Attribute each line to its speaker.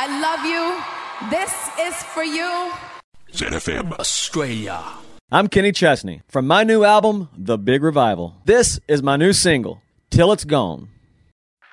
Speaker 1: I love you. This is for you.
Speaker 2: ZFM Australia.
Speaker 3: I'm Kenny Chesney from my new album, The Big Revival. This is my new single, Till It's Gone.